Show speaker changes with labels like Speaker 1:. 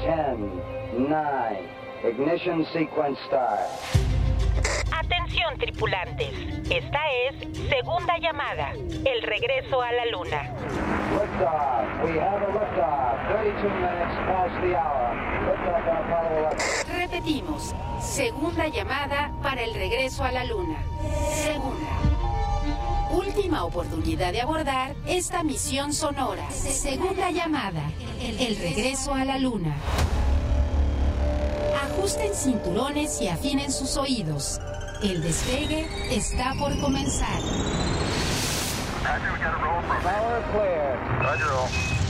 Speaker 1: 10, 9, ignition sequence start.
Speaker 2: Atención, tripulantes. Esta es segunda llamada, el regreso a la Luna.
Speaker 1: Liftoff. We have a liftoff. 32 minutes past the hour. Liftoff on Apollo 11.
Speaker 3: Repetimos, segunda llamada para el regreso a la Luna. Segunda. Última oportunidad de abordar esta misión sonora. Segunda llamada, el regreso a la Luna. Ajusten cinturones y afinen sus oídos. El despegue está por comenzar.
Speaker 1: Power clear.
Speaker 4: Roger, roll.